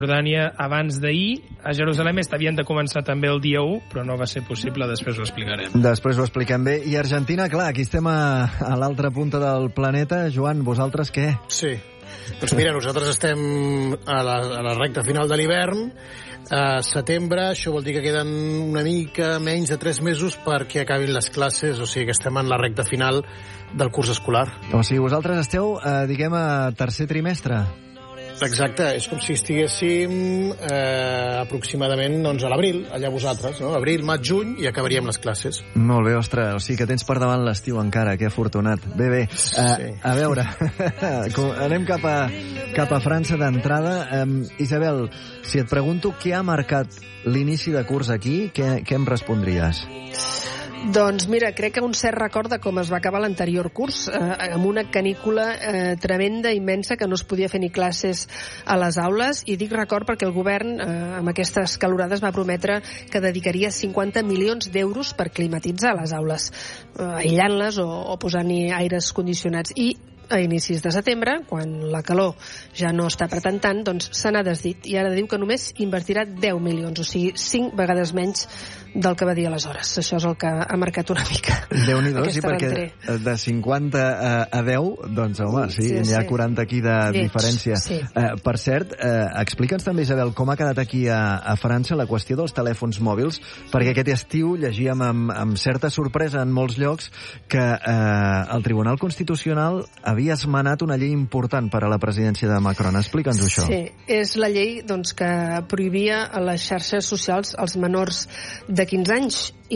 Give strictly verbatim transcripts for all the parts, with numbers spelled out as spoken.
Jordània abans d'ahir. A Jerusalem Est havien de començar també el dia u, però no va ser possible, després ho explicarem. Després ho expliquem bé. I Argentina, clar, aquí estem a, a l'altra punta del planeta. Joan, vosaltres què? Sí. Doncs mira, nosaltres estem a la, a la recta final de l'hivern, a setembre, això vol dir que queden una mica menys de tres mesos perquè acabin les classes, o sigui que estem en la recta final del curs escolar. O sigui, vosaltres esteu, eh, diguem, a tercer trimestre. Exacte, és com si estiguéssim eh, aproximadament doncs, a l'abril, allà vosaltres, no? Abril, maig, juny, i acabaríem les classes. Molt bé, ostres, o sigui que tens per davant l'estiu encara, que afortunat. Bé, bé, uh, sí. A veure, anem cap a, cap a França d'entrada. Um, Isabel, si et pregunto què ha marcat l'inici de curs aquí, què, què em respondries? Doncs mira, crec que un cert record de com es va acabar l'anterior curs, eh, amb una canícula eh, tremenda, immensa, que no es podia fer ni classes a les aules, i dic record perquè el govern, eh, amb aquestes calorades, va prometre que dedicaria cinquanta milions d'euros per climatitzar les aules, eh, aïllant-les o, o posant-hi aires condicionats. I a inicis de setembre, quan la calor ja no està apretant tant, doncs se n'ha desdit, i ara diu que només invertirà deu milions, o sigui, cinc vegades menys del que va dir aleshores. Això és el que ha marcat una mica Déu-n'hi-do, sí, perquè rentré. De cinquanta a deu, doncs home, sí, sí, n'hi ha quaranta aquí de Lleig, diferència. Sí. Uh, per cert, uh, explica'ns també, Isabel, com ha quedat aquí a, a França la qüestió dels telèfons mòbils, perquè aquest estiu llegíem amb, amb certa sorpresa en molts llocs que uh, el Tribunal Constitucional havia esmenat una llei important per a la presidència de Macron. Explica'ns això. Sí, és la llei doncs, que prohibia a les xarxes socials als menors de quinze anys,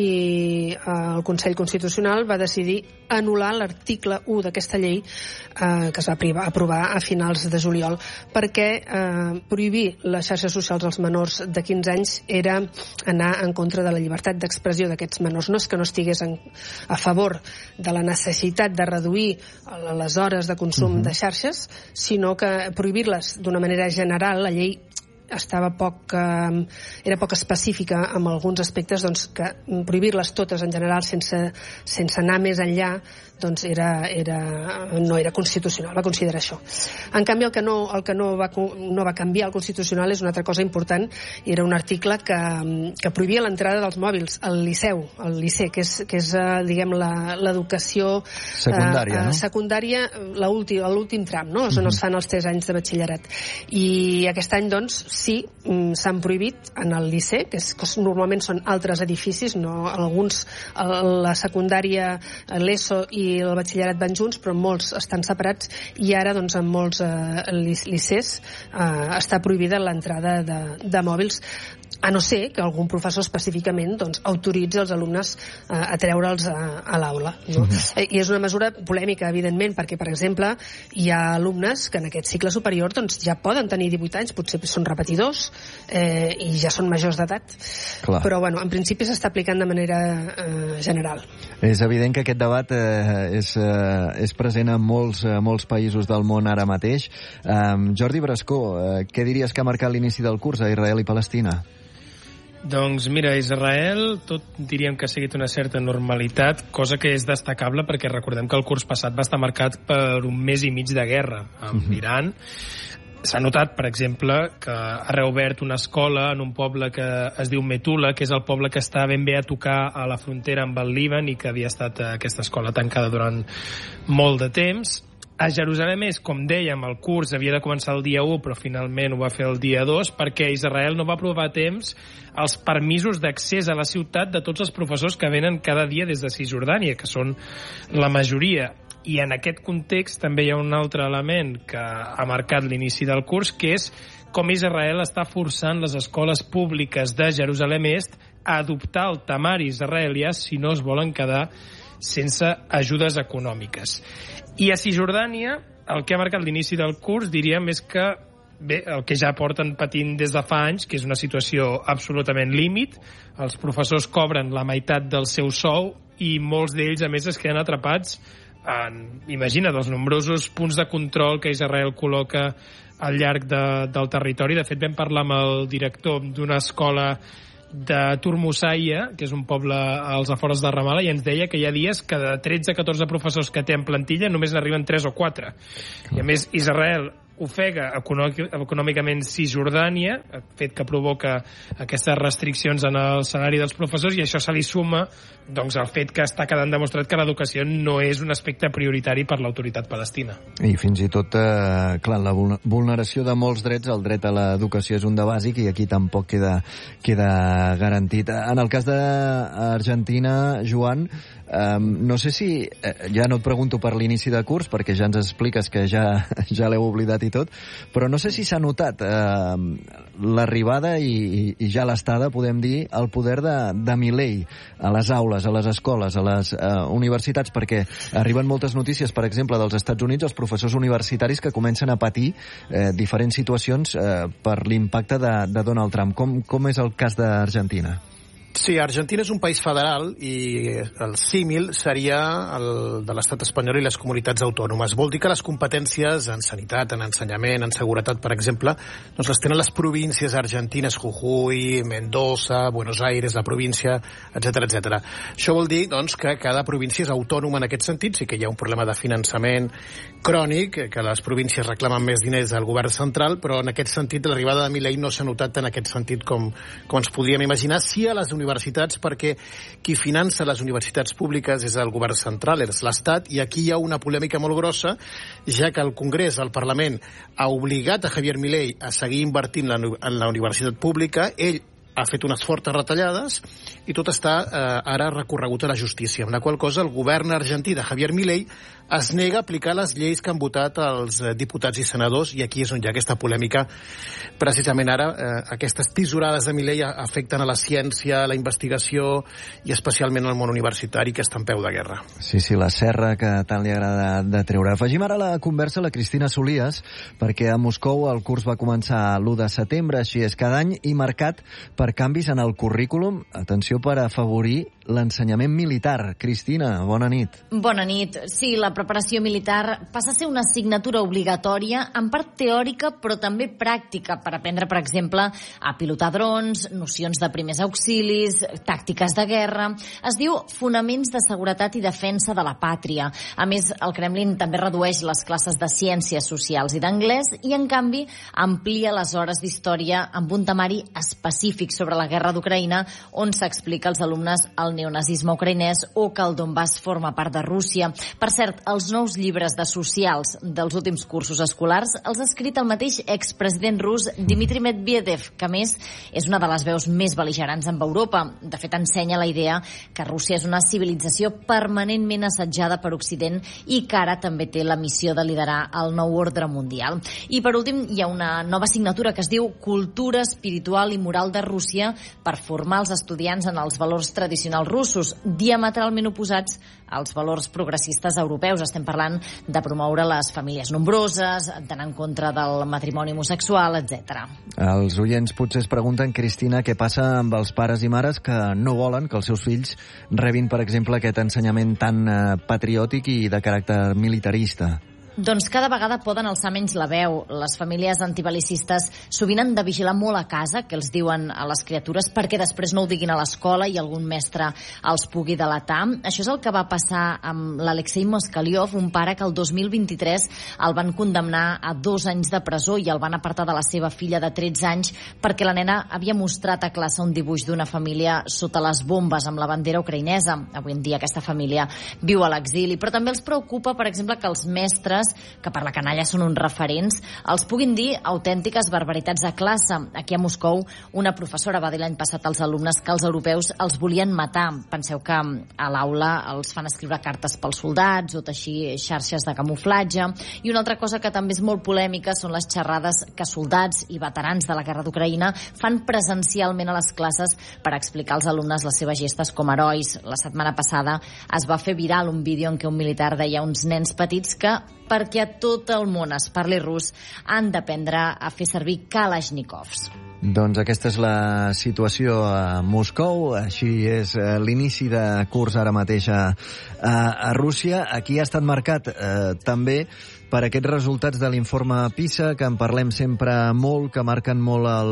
i el Consell Constitucional va decidir anul·lar l'article u d'aquesta llei eh, que es va aprovar a finals de juliol, perquè eh, prohibir les xarxes socials als menors de quinze anys era anar en contra de la llibertat d'expressió d'aquests menors. No és que no estigués en, a favor de la necessitat de reduir les hores de consum uh-huh. de xarxes, sinó que prohibir-les d'una manera general, la llei estava poc, eh, era poc específica en alguns aspectes, doncs que prohibir-les totes en general sense, sense anar més enllà doncs era, era, no era constitucional, va considerar això. En canvi, el que, no, el que no, va, no va canviar el Constitucional és una altra cosa important, i era un article que, que prohibia l'entrada dels mòbils al liceu, al liceu, que és, que és diguem, l'educació secundària, eh, no? secundària, l'últim tram, no? És on es fan els tres anys de batxillerat. I aquest any, doncs, sí, s'han prohibit en el liceu, que, és, que normalment són altres edificis, no alguns, la secundària, l'ESO i el batxillerat van junts, però molts estan separats, i ara doncs en molts eh, liceus eh, està prohibida l'entrada de, de mòbils, a no ser que algun professor específicament doncs, autoritzi els alumnes eh, a treure'ls a, a l'aula, no? Uh-huh. I és una mesura polèmica, evidentment, perquè, per exemple, hi ha alumnes que en aquest cicle superior doncs, ja poden tenir divuit anys, potser són repetidors eh, i ja són majors d'edat. Clar. Però, bueno, en principi s'està aplicant de manera eh, general. És evident que aquest debat eh, és, eh, és present en molts, eh, molts països del món ara mateix. Eh, Jordi Brascó, eh, què diries que ha marcat l'inici del curs a Israel i Palestina? Doncs mira, a Israel tot diríem que ha seguit una certa normalitat, cosa que és destacable perquè recordem que el curs passat va estar marcat per un mes i mig de guerra amb uh-huh. Iran. S'ha notat, per exemple, que ha reobert una escola en un poble que es diu Metula, que és el poble que està ben bé a tocar a la frontera amb el Líban i que havia estat aquesta escola tancada durant molt de temps. A Jerusalem Est, com dèiem, el curs havia de començar el dia u, però finalment ho va fer el dia dos, perquè Israel no va aprovar a temps els permisos d'accés a la ciutat de tots els professors que venen cada dia des de Cisjordània, que són la majoria. I en aquest context també hi ha un altre element que ha marcat l'inici del curs, que és com Israel està forçant les escoles públiques de Jerusalem Est a adoptar el temari israelià si no es volen quedar sense ajudes econòmiques. I a Cisjordània, el que ha marcat l'inici del curs, diríem, és que bé, el que ja porten patint des de fa anys, que és una situació absolutament límit, els professors cobren la meitat del seu sou i molts d'ells, a més, es queden atrapats en, imagina't, els nombrosos punts de control que Israel col·loca al llarg de, del territori. De fet, vam parlar amb el director d'una escola de Turmusaia, que és un poble als afores de Ramala, i ens deia que hi ha dies que de tretze a catorze professors que té en plantilla només n'arriben tres o quatre. I a més, Israel ofega econòmicament Cisjordània, fet que provoca aquestes restriccions en el salari dels professors, i això se li suma doncs, el fet que està quedant demostrat que l'educació no és un aspecte prioritari per l'autoritat palestina. I fins i tot, eh, clar, la vulneració de molts drets, el dret a l'educació és un de bàsic i aquí tampoc queda, queda garantit. En el cas d'Argentina, Joan, Um, no sé si, eh, ja no et pregunto per l'inici de curs, perquè ja ens expliques que ja, ja l'heu oblidat i tot, però no sé si s'ha notat eh, l'arribada i, i, i ja l'estada, podem dir, el poder de, de Milei a les aules, a les escoles, a les eh, universitats, perquè arriben moltes notícies, per exemple, dels Estats Units, els professors universitaris que comencen a patir eh, diferents situacions eh, per l'impacte de, de Donald Trump. Com, com és el cas d'Argentina? Sí, Argentina és un país federal i el símil seria el de l'estat espanyol i les comunitats autònomes. Vol dir que les competències en sanitat, en ensenyament, en seguretat, per exemple, doncs les tenen les províncies argentines, Jujuy, Mendoza, Buenos Aires, la província, etcètera, etcètera. Això vol dir doncs, que cada província és autònoma en aquest sentit, sí que hi ha un problema de finançament crònic, que les províncies reclamen més diners al govern central, però en aquest sentit l'arribada de Milei no s'ha notat en aquest sentit com, com ens podríem imaginar. Sí a les universitats, perquè qui finança les universitats públiques és el govern central, és l'Estat, i aquí hi ha una polèmica molt grossa, ja que el Congrés, el Parlament, ha obligat a Javier Milei a seguir invertint en la universitat pública. Ell ha fet unes fortes retallades i tot està eh, ara recorregut a la justícia, amb la qual cosa el govern argentí de Javier Milei es nega a aplicar les lleis que han votat els eh, diputats i senadors, i aquí és on hi ha aquesta polèmica. Precisament ara eh, aquestes tisorades de Milei afecten a la ciència, a la investigació i especialment al món universitari, que està en peu de guerra. Sí, sí, la serra que tant li agrada de treure. Afegim ara la conversa a la Cristina Solías, perquè a Moscou el curs va començar l'u de setembre, així és cada any, i marcat per canvis en el currículum, atenció, per afavorir l'ensenyament militar. Cristina, bona nit. Bona nit. Sí, la preparació militar passa a ser una assignatura obligatòria, en part teòrica, però també pràctica, per aprendre, per exemple, a pilotar drons, nocions de primers auxilis, tàctiques de guerra. Es diu Fonaments de Seguretat i Defensa de la Pàtria. A més, el Kremlin també redueix les classes de ciències socials i d'anglès i, en canvi, amplia les hores d'història amb un temari específic sobre la guerra d'Ucraïna, on s'explica als alumnes el neonazisme ucraïnès o que el Donbass forma part de Rússia. Per cert, els nous llibres de socials dels últims cursos escolars els ha escrit el mateix expresident rus Dmitry Medvedev, que a més és una de les veus més bel·ligerants amb Europa. De fet, ensenya la idea que Rússia és una civilització permanentment assetjada per Occident i que ara també té la missió de liderar el nou ordre mundial. I per últim, hi ha una nova assignatura que es diu Cultura espiritual i moral de Rússia, per formar els estudiants en els valors tradicionals russos, diametralment oposats als valors progressistes europeus. Estem parlant de promoure les famílies nombroses, d'anar en contra del matrimoni homosexual, etcètera. Els oients potser es pregunten, Cristina, què passa amb els pares i mares que no volen que els seus fills rebin, per exemple, aquest ensenyament tan eh, patriòtic i de caràcter militarista? Doncs cada vegada poden alçar menys la veu. Les famílies antibel·licistes sovint han de vigilar molt a casa, que els diuen a les criatures, perquè després no ho diguin a l'escola i algun mestre els pugui delatar. Això és el que va passar amb l'Alexei Moskaliov, un pare que el dos mil vint-i-tres el van condemnar a dos anys de presó i el van apartar de la seva filla de tretze anys perquè la nena havia mostrat a classe un dibuix d'una família sota les bombes amb la bandera ucraïnesa. Avui en dia aquesta família viu a l'exili, però també els preocupa, per exemple, que els mestres, que per la canalla són uns referents, els puguin dir autèntiques barbaritats a classe. Aquí a Moscou, una professora va dir l'any passat als alumnes que els europeus els volien matar. Penseu que a l'aula els fan escriure cartes pels soldats o teixir xarxes de camuflatge. I una altra cosa que també és molt polèmica són les xerrades que soldats i veterans de la guerra d'Ucraïna fan presencialment a les classes per explicar als alumnes les seves gestes com a herois. La setmana passada es va fer viral un vídeo en què un militar deia a uns nens petits que perquè a tot el món es parli rus han d'aprendre a fer servir Kalashnikovs. Doncs aquesta és la situació a Moscou, així és l'inici de curs ara mateix a, a, a Rússia. Aquí ha estat marcat eh, també per aquests resultats de l'informe PISA, que en parlem sempre molt, que marquen molt el,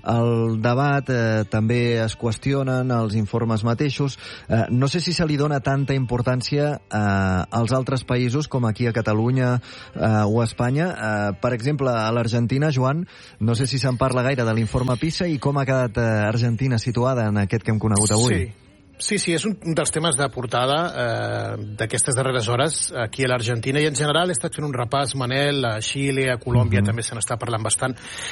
el debat, eh, també es qüestionen els informes mateixos. Eh, no sé si se li dona tanta importància eh, als altres països com aquí a Catalunya eh, o a Espanya. Eh, per exemple, a l'Argentina, Joan, no sé si se'n parla gaire de l'informe PISA i com ha quedat eh, Argentina situada en aquest que hem conegut avui. Sí. Sí, sí, és un dels temes de portada eh, d'aquestes darreres hores aquí a l'Argentina, i en general he estat fent un repàs, Manel, a Xile, a Colòmbia, mm-hmm. també se n'està parlant bastant,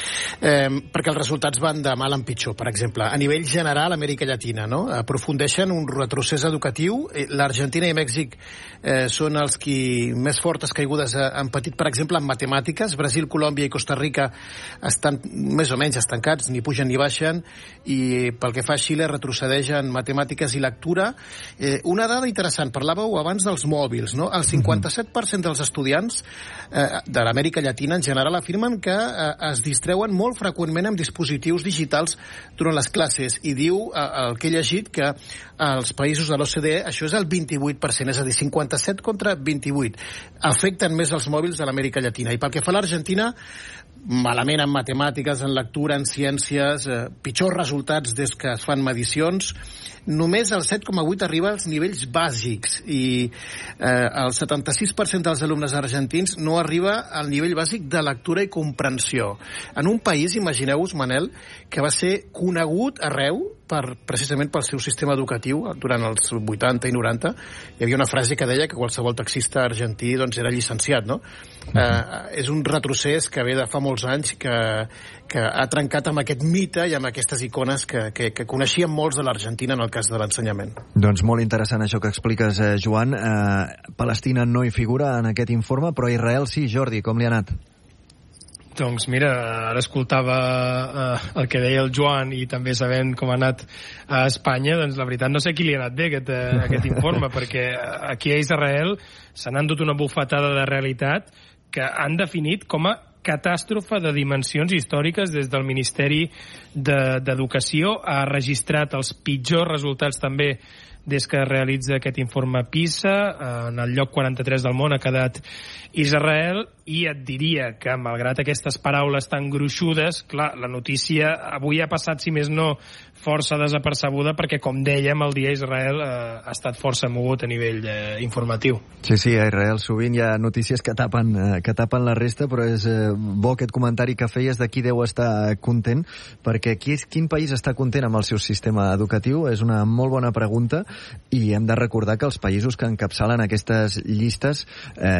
eh, perquè els resultats van de mal en pitjor. Per exemple, a nivell general, Amèrica Llatina, no? Aprofundeixen un retrocés educatiu. L'Argentina i Mèxic eh, són els qui més fortes caigudes han patit, per exemple, en matemàtiques. Brasil, Colòmbia i Costa Rica estan més o menys estancats, ni pugen ni baixen, i pel que fa a Xile retrocedeix en matemàtiques i lectura. Eh, una dada interessant, parlàveu abans dels mòbils, no? El cinquanta-set per cent dels estudiants eh, de l'Amèrica Llatina en general afirmen que eh, es distreuen molt freqüentment amb dispositius digitals durant les classes, i diu eh, el que he llegit que als països de l'O C D E això és el vint-i-vuit per cent, és a dir, cinquanta-set contra vint-i-vuit. Afecten més els mòbils de l'Amèrica Llatina. I pel que fa a l'Argentina, malament en matemàtiques, en lectura, en ciències, eh, pitjors resultats des que es fan medicions. Només el set coma vuit arriba als nivells bàsics i eh, el setanta-sis per cent dels alumnes argentins no arriba al nivell bàsic de lectura i comprensió. En un país, imagineu-vos, Manel, que va ser conegut arreu per, precisament pel seu sistema educatiu durant els vuitanta i noranta. Hi havia una frase que deia que qualsevol taxista argentí doncs, era llicenciat, no? Eh, és un retrocés que ve de fa molts anys, que, que ha trencat amb aquest mite i amb aquestes icones que, que, que coneixíem molts de l'Argentina en el cas de l'ensenyament. Doncs molt interessant això que expliques, eh, Joan. Eh, Palestina no hi figura en aquest informe, però Israel sí. Jordi, com li ha anat? Doncs mira, ara escoltava eh, el que deia el Joan i també sabent com ha anat a Espanya, doncs la veritat no sé qui li ha anat bé aquest, eh, aquest informe, perquè aquí a Israel se n'han dut una bufetada de realitat que han definit com a catàstrofe de dimensions històriques. Des del Ministeri d'Educació ha registrat els pitjors resultats també des que realitza aquest informe PISA. En el lloc quaranta-tres del món ha quedat Israel, i et diria que, malgrat aquestes paraules tan gruixudes, clar, la notícia avui ha passat, si més no, força desapercebuda, perquè, com dèiem, el dia Israel eh, ha estat força mogut a nivell eh, informatiu. Sí, sí, a Israel sovint hi ha notícies que tapen, eh, que tapen la resta, però és eh, bo aquest comentari que feies de qui deu estar content, perquè qui, quin país està content amb el seu sistema educatiu? És una molt bona pregunta, i hem de recordar que els països que encapçalen aquestes llistes, eh,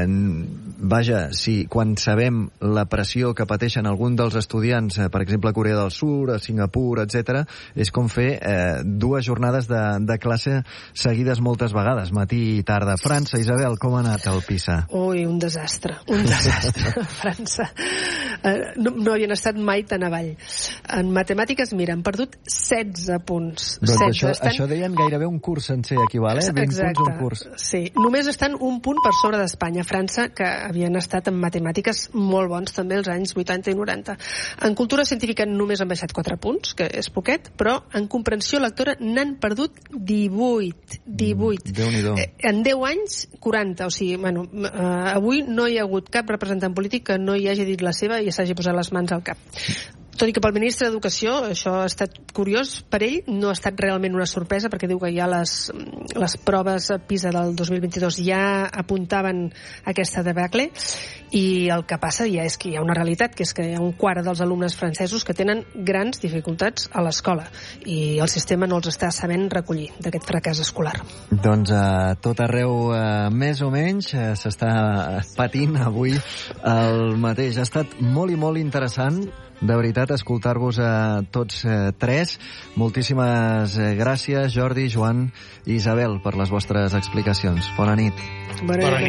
vaja, si quan sabem la pressió que pateixen alguns dels estudiants, eh, per exemple a Corea del Sur, a Singapur, etcètera, és com fer eh, dues jornades de, de classe seguides moltes vegades, matí i tarda. França, Isabel, com ha anat el PISA? Ui, un desastre, un desastre. França eh, no, no havien estat mai tan avall. En matemàtiques, mira, han perdut setze punts. Doncs setze. això, estan... això deien gairebé un curs sencer equival, eh? vint Exacte. punts un curs. Sí, només estan un punt per sobre d'Espanya. França, que havien estat en matemàtiques molt bons també els anys vuitanta i noranta. En cultura científica només han baixat quatre punts, que és poquet, però en comprensió lectora n'han perdut divuit. divuit. Mm, Déu-n'hi-do. Eh, en deu anys, quaranta. O sigui, bueno, eh, avui no hi ha hagut cap representant polític que no hi hagi dit la seva i s'hagi posat les mans al cap. Tot i que pel ministre d'Educació això ha estat curiós, per ell no ha estat realment una sorpresa, perquè diu que ja les, les proves PISA del dos mil vint-i-dos ja apuntaven aquesta debacle, i el que passa ja és que hi ha una realitat, que és que hi ha un quart dels alumnes francesos que tenen grans dificultats a l'escola, i el sistema no els està sabent recollir d'aquest fracàs escolar. Doncs a tot arreu, eh, més o menys, eh, s'està patint avui el mateix. Ha estat molt i molt interessant, de veritat, escoltar-vos a tots eh, tres. Moltíssimes eh, gràcies, Jordi, Joan i Isabel, per les vostres explicacions. Bona nit. Bona nit.